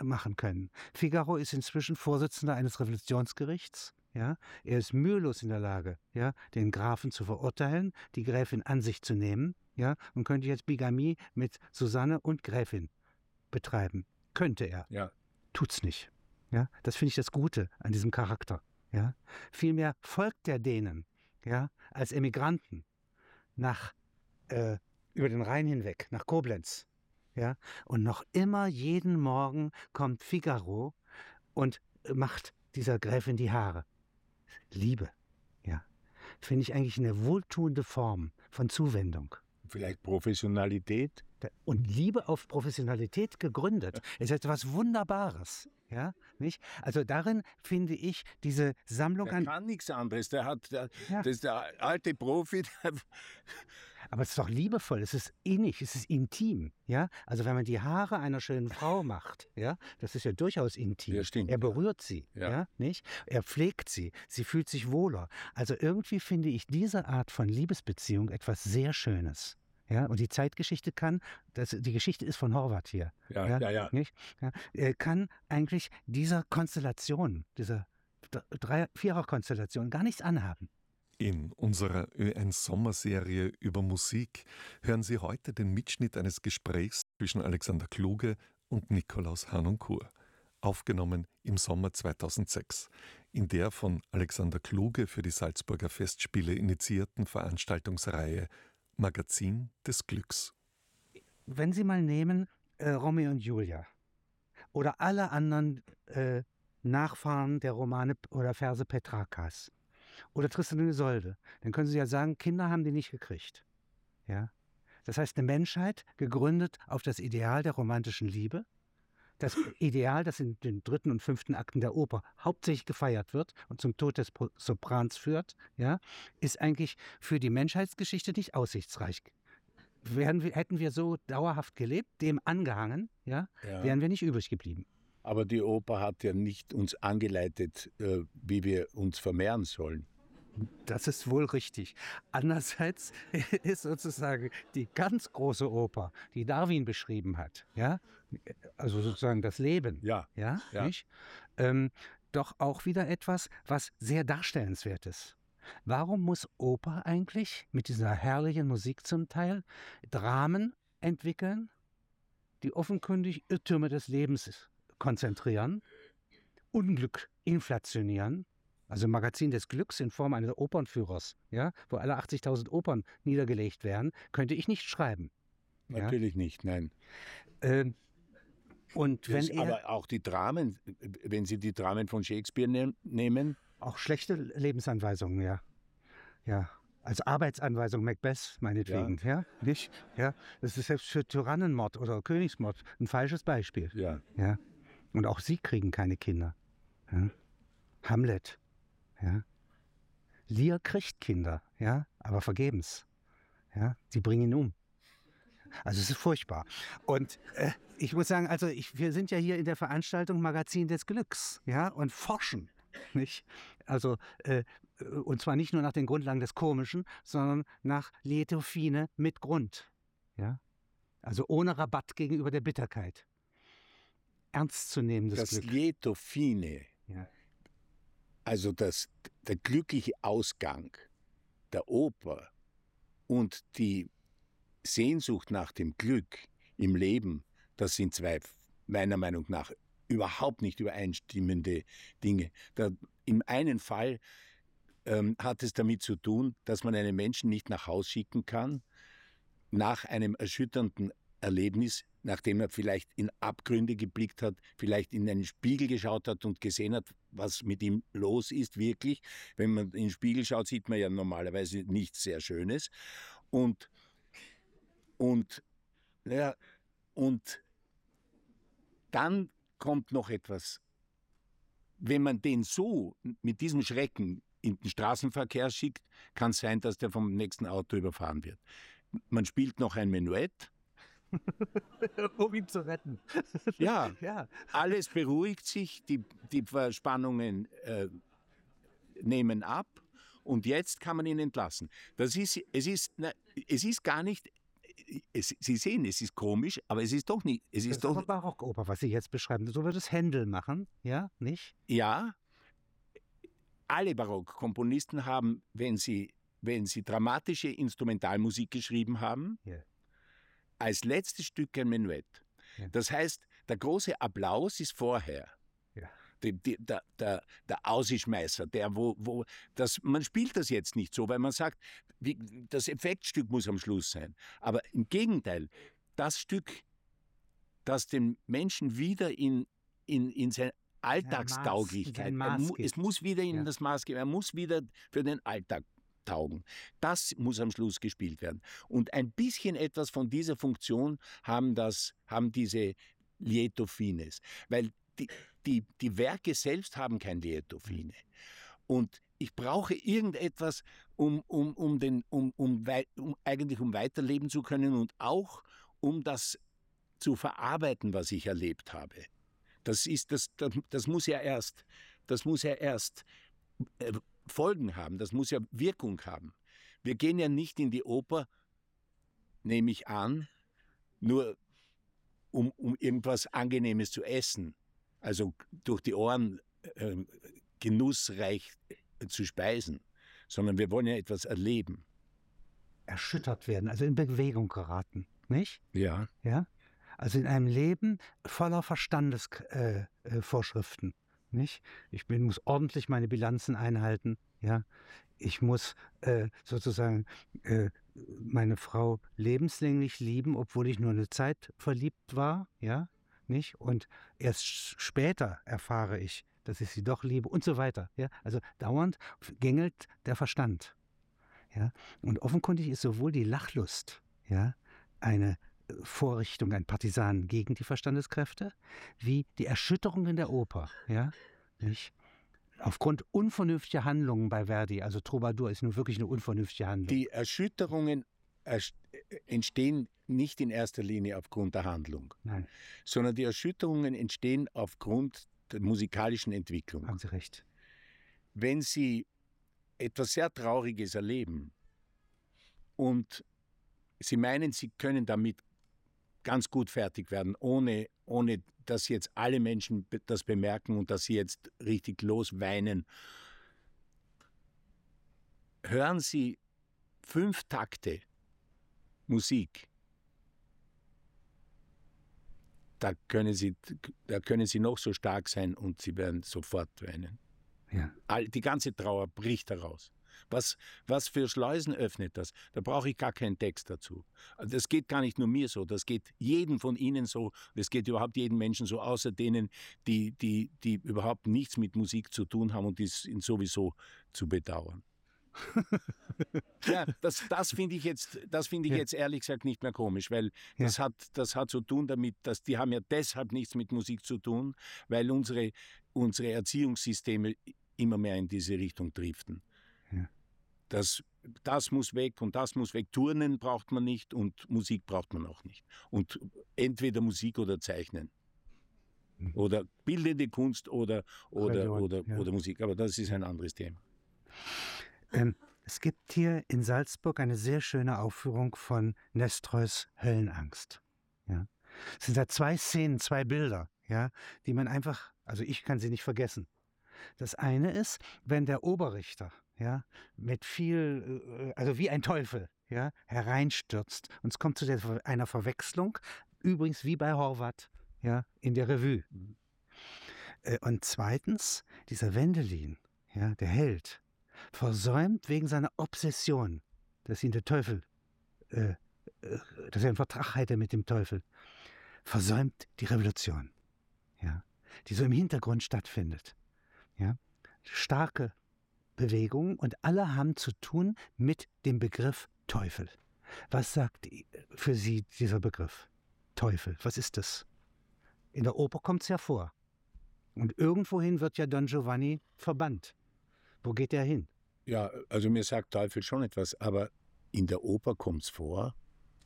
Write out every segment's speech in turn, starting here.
machen können. Figaro ist inzwischen Vorsitzender eines Revolutionsgerichts. Ja, er ist mühelos in der Lage, ja, den Grafen zu verurteilen, die Gräfin an sich zu nehmen, ja, und könnte jetzt Bigamie mit Susanne und Gräfin betreiben. Könnte er. Ja. Tut's nicht. Ja, das finde ich das Gute an diesem Charakter. Ja, vielmehr folgt er denen, ja, als Emigranten über den Rhein hinweg, nach Koblenz. Ja, und noch immer jeden Morgen kommt Figaro und macht dieser Gräfin die Haare. Liebe, ja, finde ich eigentlich eine wohltuende Form von Zuwendung. Vielleicht Professionalität? Und Liebe auf Professionalität gegründet ist etwas Wunderbares. Ja, nicht? Also darin finde ich diese Sammlung der kann nichts anderes. Das ist der alte Profi. Aber es ist doch liebevoll, es ist innig, es ist intim. Ja? Also wenn man die Haare einer schönen Frau macht, ja, das ist ja durchaus intim. Ja, stimmt. Er berührt sie, ja, nicht? Er pflegt sie, sie fühlt sich wohler. Also irgendwie finde ich diese Art von Liebesbeziehung etwas sehr Schönes. Ja, und die Zeitgeschichte die Geschichte ist von Horvath hier. Ja. Nicht? Ja, kann eigentlich dieser Konstellation, dieser Vierer-Konstellation gar nichts anhaben. In unserer Ö1-Sommerserie über Musik hören Sie heute den Mitschnitt eines Gesprächs zwischen Alexander Kluge und Nikolaus Harnoncourt, aufgenommen im Sommer 2006, in der von Alexander Kluge für die Salzburger Festspiele initiierten Veranstaltungsreihe Magazin des Glücks. Wenn Sie mal nehmen Romeo und Julia oder alle anderen Nachfahren der Romane oder Verse Petrarkas oder Tristan und Isolde, dann können Sie ja sagen, Kinder haben die nicht gekriegt. Ja? Das heißt, eine Menschheit gegründet auf das Ideal der romantischen Liebe, das Ideal, das in den 3. und 5. Akten der Oper hauptsächlich gefeiert wird und zum Tod des Soprans führt, ja, ist eigentlich für die Menschheitsgeschichte nicht aussichtsreich. Hätten wir so dauerhaft gelebt, dem angehangen, wären wir nicht übrig geblieben. Aber die Oper hat ja nicht uns angeleitet, wie wir uns vermehren sollen. Das ist wohl richtig. Andererseits ist sozusagen die ganz große Oper, die Darwin beschrieben hat, ja, also sozusagen das Leben, ja. Nicht? Doch auch wieder etwas, was sehr darstellenswert ist. Warum muss Oper eigentlich mit dieser herrlichen Musik zum Teil Dramen entwickeln, die offenkundig Irrtümer des Lebens konzentrieren, Unglück inflationieren? Also Magazin des Glücks in Form eines Opernführers, ja, wo alle 80.000 Opern niedergelegt werden, könnte ich nicht schreiben. Natürlich nicht, nein. Und wenn aber auch die Dramen, wenn Sie die Dramen von Shakespeare nehmen. Auch schlechte Lebensanweisungen, ja. Ja. Als Arbeitsanweisung Macbeth, meinetwegen, ja. Nicht? Ja. Das ist selbst für Tyrannenmord oder Königsmord ein falsches Beispiel. Ja. Ja. Und auch sie kriegen keine Kinder. Ja. Hamlet. Ja. Lear kriegt Kinder, ja, aber vergebens. Ja, sie bringen ihn um. Also es ist furchtbar. Und ich muss sagen, also wir sind ja hier in der Veranstaltung Magazin des Glücks, ja, und forschen, nicht? Also und zwar nicht nur nach den Grundlagen des Komischen, sondern nach Lieto fine mit Grund, ja. Also ohne Rabatt gegenüber der Bitterkeit. Ernstzunehmendes Glück. Das Lieto fine. Ja. Also der glückliche Ausgang der Oper und die Sehnsucht nach dem Glück im Leben, das sind zwei meiner Meinung nach überhaupt nicht übereinstimmende Dinge. Im einen Fall hat es damit zu tun, dass man einen Menschen nicht nach Haus schicken kann, nach einem erschütternden Erlebnis, nachdem er vielleicht in Abgründe geblickt hat, vielleicht in einen Spiegel geschaut hat und gesehen hat, was mit ihm los ist wirklich. Wenn man in den Spiegel schaut, sieht man ja normalerweise nichts sehr Schönes. Und dann kommt noch etwas. Wenn man den so mit diesem Schrecken in den Straßenverkehr schickt, kann es sein, dass der vom nächsten Auto überfahren wird. Man spielt noch ein Menuett. Um ihn zu retten. Ja, ja, alles beruhigt sich, die Verspannungen nehmen ab und jetzt kann man ihn entlassen. Es ist gar nicht Sie sehen, es ist komisch, aber es ist doch nicht. Es Das ist ist doch. aber Barockoper, was Sie jetzt beschreiben. So würde es Händel machen, ja, nicht? Ja, alle Barockkomponisten haben, wenn sie dramatische Instrumentalmusik geschrieben haben, Ja. als letztes Stück ein Menuett. Ja. Das heißt, der große Applaus ist vorher. Ja. Der Ausischmeißer, man spielt das jetzt nicht so, weil man sagt, das Effektstück muss am Schluss sein. Aber im Gegenteil, das Stück, das den Menschen wieder in seine Alltagstauglichkeit, es muss wieder in das Maß geben, er muss wieder für den Alltag taugen. Das muss am Schluss gespielt werden. Und ein bisschen etwas von dieser Funktion haben diese Lieto Fines. Weil die Werke selbst haben kein Lieto Fine. Und ich brauche irgendetwas, um weiterleben zu können und auch um das zu verarbeiten, was ich erlebt habe. Das muss ja erst Folgen haben, das muss ja Wirkung haben. Wir gehen ja nicht in die Oper, nehme ich an, nur um irgendwas Angenehmes zu essen, also durch die Ohren genussreich zu speisen, sondern wir wollen ja etwas erleben. Erschüttert werden, also in Bewegung geraten, nicht? Ja. Ja? Also in einem Leben voller Verstandesvorschriften, nicht? Ich muss ordentlich meine Bilanzen einhalten, ja? Ich muss sozusagen meine Frau lebenslänglich lieben, obwohl ich nur eine Zeit verliebt war, ja? Nicht? Und erst später erfahre ich, dass ich sie doch liebe und so weiter, ja? Also dauernd gängelt der Verstand. Ja? Und offenkundig ist sowohl die Lachlust, ja, eine Vorrichtung, ein Partisan gegen die Verstandeskräfte, wie die Erschütterung in der Oper, ja, nicht? Aufgrund unvernünftiger Handlungen bei Verdi, also Troubadour ist nun wirklich eine unvernünftige Handlung. Die Erschütterungen entstehen nicht in erster Linie aufgrund der Handlung, Nein, sondern die Erschütterungen entstehen aufgrund der musikalischen Entwicklung. haben Sie recht. Wenn Sie etwas sehr Trauriges erleben und Sie meinen, Sie können damit ganz gut fertig werden, ohne dass jetzt alle Menschen das bemerken und dass sie jetzt richtig losweinen. Hören Sie 5 Takte Musik. Da können Sie noch so stark sein und Sie werden sofort weinen. Ja. Die ganze Trauer bricht heraus. Was für Schleusen öffnet das? Da brauche ich gar keinen Text dazu. Das geht gar nicht nur mir so, das geht jedem von Ihnen so, das geht überhaupt jedem Menschen so, außer denen, die überhaupt nichts mit Musik zu tun haben und die sind sowieso zu bedauern. Ja, das finde ich jetzt ehrlich gesagt nicht mehr komisch, weil das hat zu tun damit, dass die haben ja deshalb nichts mit Musik zu tun, weil unsere Erziehungssysteme immer mehr in diese Richtung driften. Ja. Das muss weg und das muss weg. Turnen braucht man nicht und Musik braucht man auch nicht. Und entweder Musik oder Zeichnen. Oder bildende Kunst oder Musik. Aber das ist ein anderes Thema. Es gibt hier in Salzburg eine sehr schöne Aufführung von Nestreus Höllenangst. Ja? Es sind da 2 Szenen, 2 Bilder, ja, die man einfach, also ich kann sie nicht vergessen. Das eine ist, wenn der Oberrichter, ja, mit viel, also wie ein Teufel, ja, hereinstürzt. Und es kommt zu einer Verwechslung, übrigens wie bei Horvath, ja, in der Revue. Und zweitens, dieser Wendelin, ja, der Held, versäumt wegen seiner Obsession, dass ihn der Teufel, dass er einen Vertrag hätte mit dem Teufel, versäumt die Revolution, ja, die so im Hintergrund stattfindet. Ja. Starke Bewegungen und alle haben zu tun mit dem Begriff Teufel. Was sagt für Sie dieser Begriff? Teufel, was ist das? In der Oper kommt es ja vor. Und irgendwohin wird ja Don Giovanni verbannt. Wo geht er hin? Ja, also mir sagt Teufel schon etwas, aber in der Oper kommt es vor.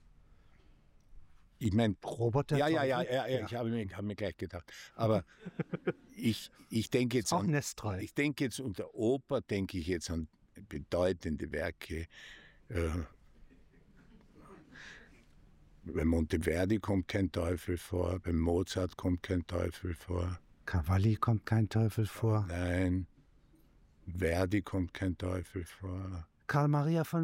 Ich meine, Robert der Teufel? ich habe mir gleich gedacht. Aber ich denke jetzt auch Nestreu. Ich denke jetzt unter Oper, denke ich jetzt an bedeutende Werke. Bei Monteverdi kommt kein Teufel vor, bei Mozart kommt kein Teufel vor. Cavalli kommt kein Teufel vor. Nein, Verdi kommt kein Teufel vor. Karl Maria von